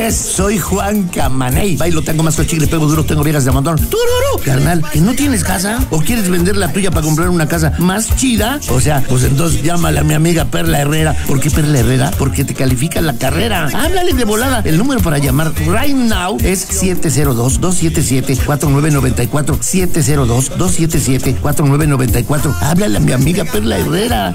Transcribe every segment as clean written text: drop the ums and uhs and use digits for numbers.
Soy Juan Camaney. Bailo, tengo más chicle, pego duro, tengo viejas de montón. ¡Tururú! Carnal, ¿que no tienes casa? ¿O quieres vender la tuya para comprar una casa más chida? O sea, pues entonces llámale a mi amiga Perla Herrera. ¿Por qué Perla Herrera? Porque te califica la carrera. Háblale de volada. El número para llamar right now es 702-277-4994. 702-277-4994. Háblale a mi amiga Perla Herrera.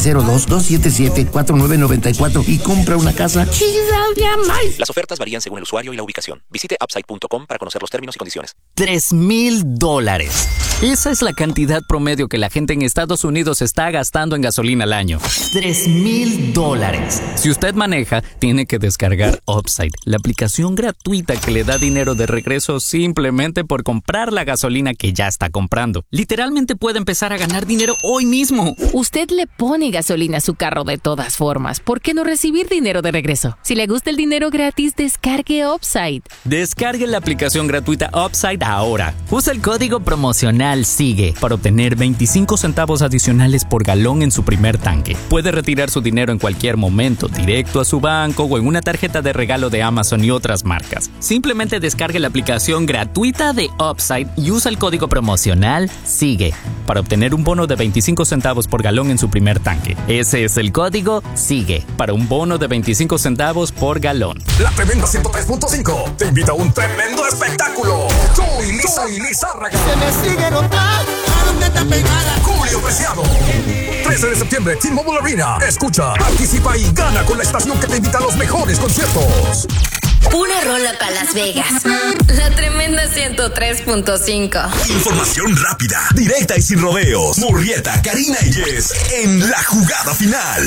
702-277-4994 y compra una casa chida de amar. Las ofertas varían según el usuario y la ubicación. Visite upside.com para conocer los términos y condiciones. $3,000. Esa es la cantidad promedio que la gente en Estados Unidos está gastando en gasolina al año. $3,000. Si usted maneja, tiene que descargar Upside, la aplicación gratuita que le da dinero de regreso simplemente por comprar la gasolina que ya está comprando. Literalmente puede empezar a ganar dinero hoy mismo. Usted le pone gasolina a su carro de todas formas. ¿Por qué no recibir dinero de regreso? Si le gusta el dinero gratis, descargue Upside. Descargue la aplicación gratuita Upside ahora. Usa el código promocional SIGUE para obtener 25 centavos adicionales por galón en su primer tanque. Puede retirar su dinero en cualquier momento, directo a su banco o en una tarjeta de regalo de Amazon y otras marcas. Simplemente descargue la aplicación gratuita de Upside y usa el código promocional SIGUE para obtener un bono de 25 centavos por galón en su primer tanque. Ese es el código SIGUE para un bono de 25 centavos por galón. La Tremenda 103.5 te invita a un tremendo espectáculo. Soy Lizárraga. Se me sigue notando. ¿A dónde está pegada? Julio Preciado. 13 de septiembre, T-Mobile Arena. Escucha, participa y gana con la estación que te invita a los mejores conciertos. Una rola para Las Vegas. La Tremenda 103.5. Información rápida, directa y sin rodeos. Murrieta, Karina y Jess en la jugada final.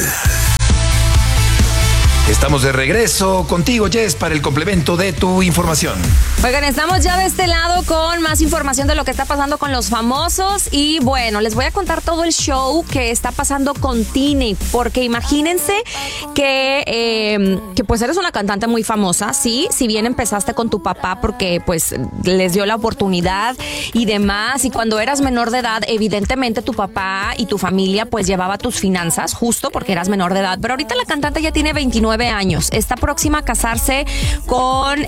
Estamos de regreso contigo, Jess, para el complemento de tu información. Oigan, estamos ya de este lado con más información de lo que está pasando con los famosos. Y bueno, les voy a contar todo el show que está pasando con Tini. Porque imagínense que pues eres una cantante muy famosa, ¿sí? Si bien empezaste con tu papá porque pues les dio la oportunidad y demás. Y cuando eras menor de edad, evidentemente tu papá y tu familia pues llevaba tus finanzas, justo porque eras menor de edad. Pero ahorita la cantante ya tiene 29 años. Está próxima a casarse con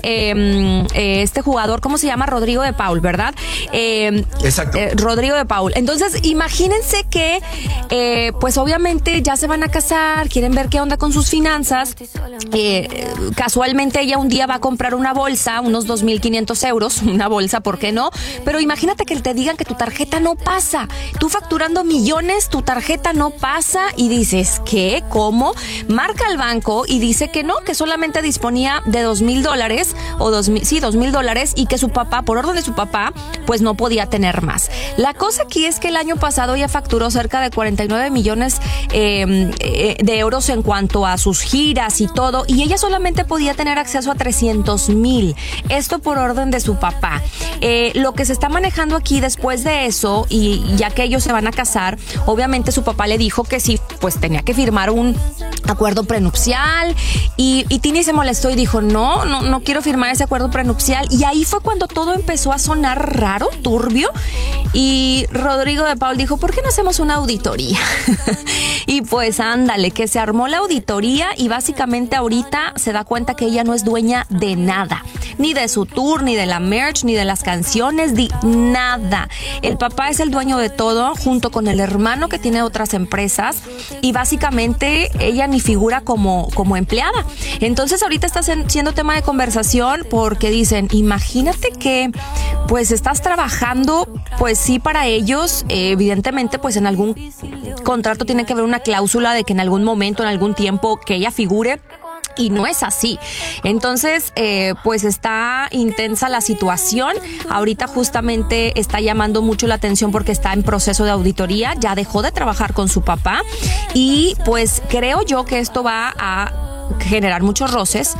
este jugador, ¿cómo se llama? Rodrigo de Paul, ¿verdad? Exacto. Rodrigo de Paul. Entonces, imagínense que pues obviamente ya se van a casar, quieren ver qué onda con sus finanzas. Casualmente ella un día va a comprar una bolsa, unos 2,500 euros, una bolsa, ¿por qué no? Pero imagínate que te digan que tu tarjeta no pasa. Tú facturando millones, tu tarjeta no pasa y dices, ¿qué? ¿Cómo? Marca al banco y dice que no, que solamente disponía de $2,000 o $2,000 y que su papá, por orden de su papá, pues no podía tener más. La cosa aquí es que el año pasado ella facturó cerca de 49 millones de euros en cuanto a sus giras y todo, y ella solamente podía tener acceso a 300,000. Esto por orden de su papá. Lo que se está manejando aquí después de eso, y ya que ellos se van a casar, obviamente su papá le dijo que sí, pues tenía que firmar un acuerdo prenupcial, y Tini se molestó y dijo, no quiero firmar ese acuerdo prenupcial, y ahí fue cuando todo empezó a sonar raro, turbio, y Rodrigo de Paul dijo, ¿por qué no hacemos una auditoría? Y pues ándale, que se armó la auditoría y básicamente ahorita se da cuenta que ella no es dueña de nada, ni de su tour, ni de la merch, ni de las canciones, ni nada. El papá es el dueño de todo, junto con el hermano que tiene otras empresas, y básicamente ella ni figura como empleada. Entonces ahorita está siendo tema de conversación porque dicen, imagínate que pues estás trabajando, pues sí, para ellos, evidentemente pues en algún contrato tiene que haber una cláusula de que en algún momento, en algún tiempo que ella figure. Y no es así. Entonces, pues está intensa la situación. Ahorita justamente está llamando mucho la atención porque está en proceso de auditoría. Ya dejó de trabajar con su papá. Y pues creo yo que esto va a generar muchos roces,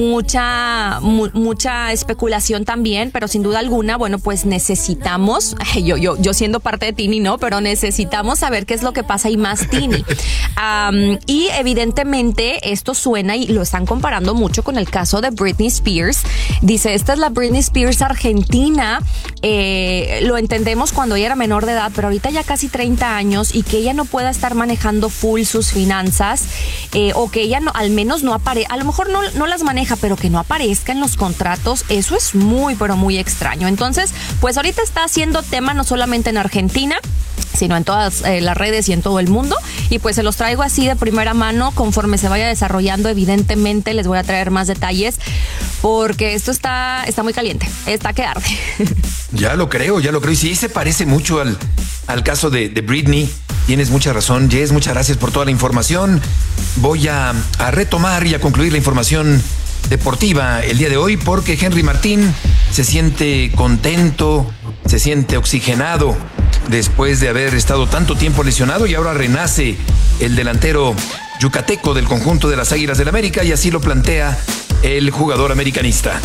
mucha especulación también, pero sin duda alguna, bueno, pues necesitamos, yo siendo parte de Tini, no, pero necesitamos saber qué es lo que pasa y más Tini. Y evidentemente esto suena y lo están comparando mucho con el caso de Britney Spears. Dice, esta es la Britney Spears argentina, lo entendemos cuando ella era menor de edad, pero ahorita ya casi 30 años y que ella no pueda estar manejando full sus finanzas, o que ella no, al menos menos no a lo mejor no las maneja, pero que no aparezca en los contratos, eso es muy, pero muy extraño. Entonces, pues ahorita está haciendo tema no solamente en Argentina, sino en todas las redes y en todo el mundo. Y pues se los traigo así de primera mano. Conforme se vaya desarrollando, evidentemente les voy a traer más detalles, porque esto está muy caliente, está que arde. Ya lo creo. Y sí, se parece mucho al caso de Britney. Tienes mucha razón, Jess. Muchas gracias por toda la información. Voy a retomar y a concluir la información deportiva el día de hoy, porque Henry Martín se siente contento, se siente oxigenado después de haber estado tanto tiempo lesionado, y ahora renace el delantero yucateco del conjunto de las Águilas del América, y así lo plantea el jugador americanista.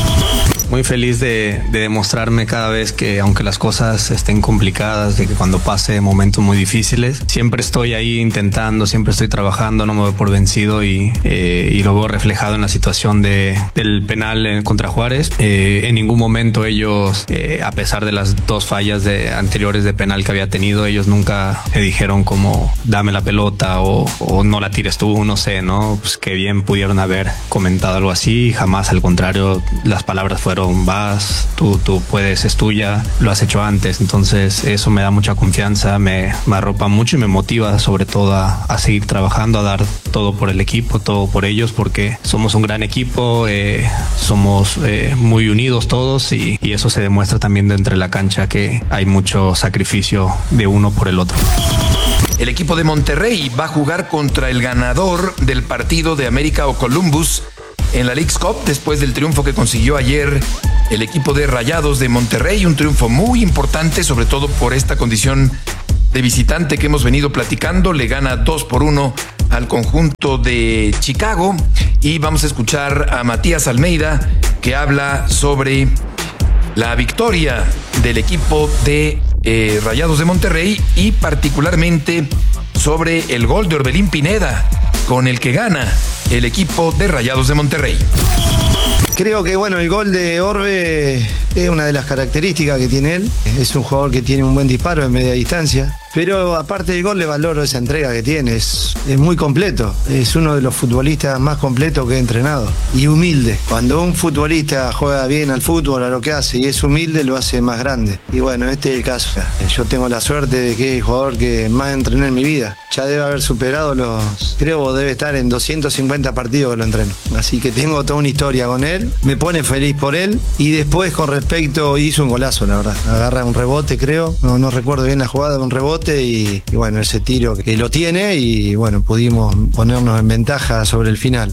Muy feliz de demostrarme cada vez que, aunque las cosas estén complicadas, de que cuando pase momentos muy difíciles, siempre estoy ahí intentando, siempre estoy trabajando, no me doy por vencido, y lo veo reflejado en la situación del penal contra Juárez. En ningún momento ellos, a pesar de las dos fallas anteriores de penal que había tenido, ellos nunca me dijeron como dame la pelota o no la tires tú, no sé, ¿no? Pues qué bien pudieron haber comentado algo así. Jamás, al contrario, las palabras fueron vas, tú puedes, es tuya, lo has hecho antes. Entonces eso me da mucha confianza, me arropa mucho y me motiva sobre todo a seguir trabajando, a dar todo por el equipo, todo por ellos, porque somos un gran equipo, somos muy unidos todos, y eso se demuestra también dentro de la cancha, que hay mucho sacrificio de uno por el otro. El equipo de Monterrey va a jugar contra el ganador del partido de América o Columbus en la Leagues Cup, después del triunfo que consiguió ayer el equipo de Rayados de Monterrey. Un triunfo muy importante, sobre todo por esta condición de visitante que hemos venido platicando. Le gana 2-1 al conjunto de Chicago, y vamos a escuchar a Matías Almeida, que habla sobre la victoria del equipo de Rayados de Monterrey, y particularmente sobre el gol de Orbelín Pineda, con el que gana el equipo de Rayados de Monterrey. Creo que el gol de Orbe es una de las características que tiene él. Es un jugador que tiene un buen disparo en media distancia. Pero aparte del gol, le valoro esa entrega que tiene. Es muy completo. Es uno de los futbolistas más completos que he entrenado. Y humilde. Cuando un futbolista juega bien al fútbol, a lo que hace, y es humilde, lo hace más grande. Y este es el caso. Yo tengo la suerte de que es el jugador que más entrené en mi vida. Ya debe haber superado creo debe estar en 250 partidos que lo entreno. Así que tengo toda una historia con él. Me pone feliz por él. Y después, con respecto, hizo un golazo, la verdad. Agarra un rebote, creo. No recuerdo bien la jugada, de un rebote. Y ese tiro que lo tiene, y pudimos ponernos en ventaja sobre el final.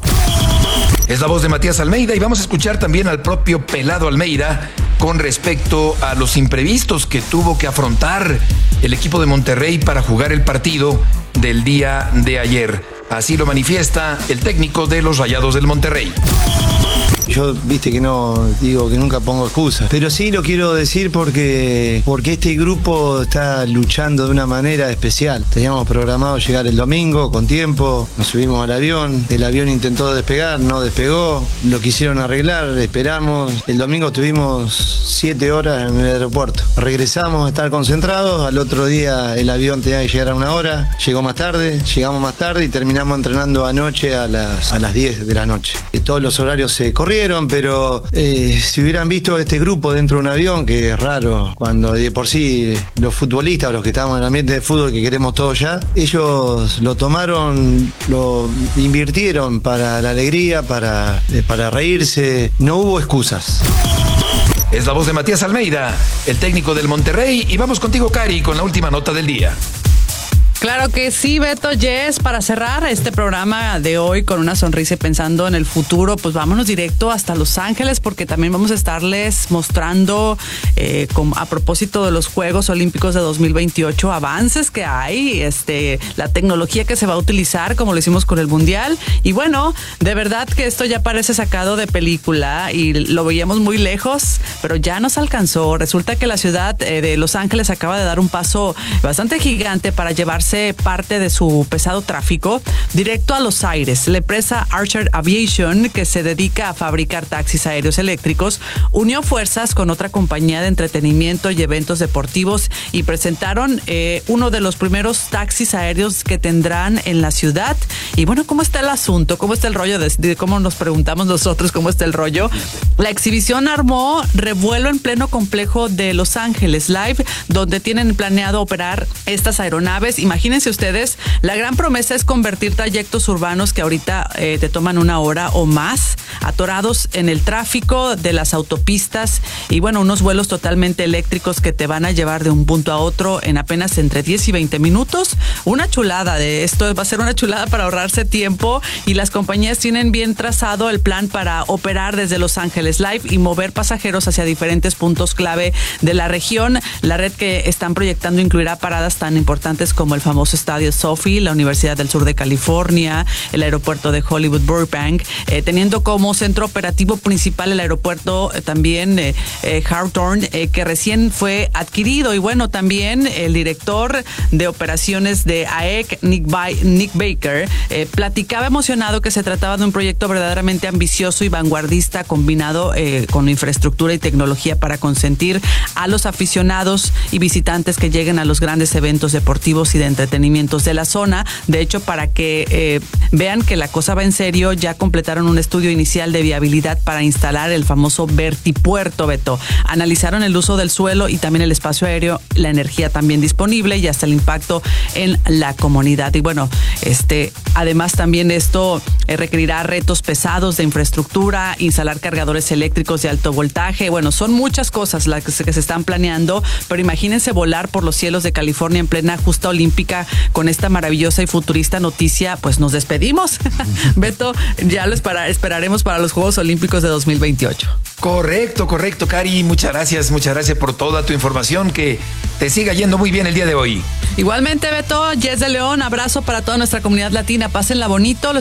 Es la voz de Matías Almeida, y vamos a escuchar también al propio Pelado Almeida con respecto a los imprevistos que tuvo que afrontar el equipo de Monterrey para jugar el partido del día de ayer. Así lo manifiesta el técnico de los Rayados del Monterrey. Yo, que no digo que nunca pongo excusas, pero sí lo quiero decir porque este grupo está luchando de una manera especial. Teníamos programado llegar el domingo con tiempo, nos subimos al avión, el avión intentó despegar, no despegó, lo quisieron arreglar, esperamos. El domingo tuvimos 7 horas en el aeropuerto. Regresamos a estar concentrados, al otro día el avión tenía que llegar a 1 hora, llegamos más tarde y terminamos entrenando anoche a las 10 de la noche. Todos los horarios se corrieron, pero si hubieran visto este grupo dentro de un avión, que es raro, cuando de por sí los futbolistas, los que estamos en el ambiente de fútbol, que queremos todo ya, ellos lo tomaron, lo invirtieron para la alegría, para reírse, no hubo excusas. Es la voz de Matías Almeida, el técnico del Monterrey, y vamos contigo, Cari, con la última nota del día. Claro que sí, Beto, Jess, para cerrar este programa de hoy con una sonrisa y pensando en el futuro, pues vámonos directo hasta Los Ángeles, porque también vamos a estarles mostrando a propósito de los Juegos Olímpicos de 2028, avances que hay, la tecnología que se va a utilizar, como lo hicimos con el Mundial. Y bueno, de verdad que esto ya parece sacado de película y lo veíamos muy lejos, pero ya nos alcanzó. Resulta que la ciudad de Los Ángeles acaba de dar un paso bastante gigante para llevarse llevarse parte de su pesado tráfico directo a los aires. La empresa Archer Aviation, que se dedica a fabricar taxis aéreos eléctricos, unió fuerzas con otra compañía de entretenimiento y eventos deportivos y presentaron uno de los primeros taxis aéreos que tendrán en la ciudad. Y bueno, ¿cómo está el asunto? ¿Cómo está el rollo? De cómo nos preguntamos nosotros cómo está el rollo. La exhibición armó revuelo en pleno complejo de Los Ángeles Live, donde tienen planeado operar estas aeronaves. Imagínense ustedes, la gran promesa es convertir trayectos urbanos que ahorita te toman 1 hora o más, atorados en el tráfico de las autopistas, y bueno, unos vuelos totalmente eléctricos que te van a llevar de un punto a otro en apenas entre 10 y 20 minutos. Una chulada de esto, va a ser una chulada para ahorrarse tiempo, y las compañías tienen bien trazado el plan para operar desde Los Ángeles Live y mover pasajeros hacia diferentes puntos clave de la región. La red que están proyectando incluirá paradas tan importantes como el famoso estadio SoFi, la Universidad del Sur de California, el aeropuerto de Hollywood Burbank, teniendo como centro operativo principal el aeropuerto también Hawthorne, que recién fue adquirido. Y bueno, también el director de operaciones de AEC, Nick Baker, platicaba emocionado que se trataba de un proyecto verdaderamente ambicioso y vanguardista, combinado con infraestructura y tecnología para consentir a los aficionados y visitantes que lleguen a los grandes eventos deportivos y de entretenimientos de la zona. De hecho, para que vean que la cosa va en serio, ya completaron un estudio inicial de viabilidad para instalar el famoso vertipuerto, Beto. Analizaron el uso del suelo y también el espacio aéreo, la energía también disponible y hasta el impacto en la comunidad. Y bueno, además también esto requerirá retos pesados de infraestructura, instalar cargadores eléctricos de alto voltaje. Bueno, son muchas cosas las que se están planeando, pero imagínense volar por los cielos de California en plena justa olímpica con esta maravillosa y futurista noticia. Pues nos despedimos. Beto, ya lo esperaremos para los Juegos Olímpicos de 2028. Correcto, Cari. Muchas gracias por toda tu información. Que te siga yendo muy bien el día de hoy. Igualmente, Beto, Jess de León, abrazo para toda nuestra comunidad latina. Pásenla bonito.